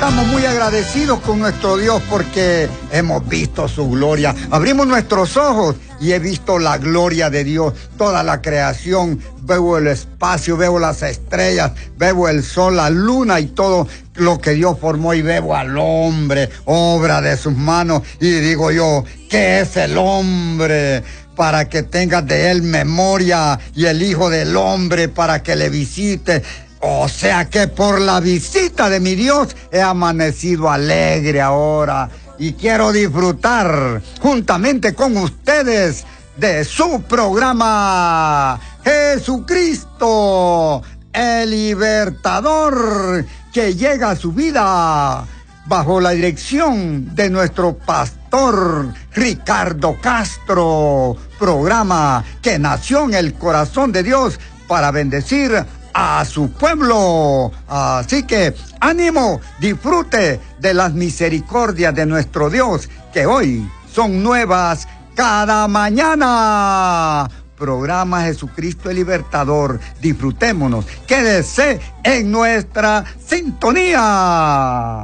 estamos muy agradecidos con nuestro Dios porque hemos visto su gloria. Abrimos nuestros ojos y he visto la gloria de Dios, toda la creación. Veo el espacio, veo las estrellas, veo el sol, la luna y todo lo que Dios formó, y veo al hombre, obra de sus manos, y digo yo, ¿qué es el hombre? Para que tengas de él memoria, y el Hijo del Hombre para que le visite. O sea que por la visita de mi Dios he amanecido alegre ahora y quiero disfrutar juntamente con ustedes de su programa Jesucristo, el Libertador, que llega a su vida bajo la dirección de nuestro pastor Ricardo Castro, programa que nació en el corazón de Dios para bendecir a su pueblo. Así que ánimo, disfrute de las misericordias de nuestro Dios, que hoy son nuevas cada mañana. Programa Jesucristo el Libertador. Disfrutémonos. Quédese en nuestra sintonía.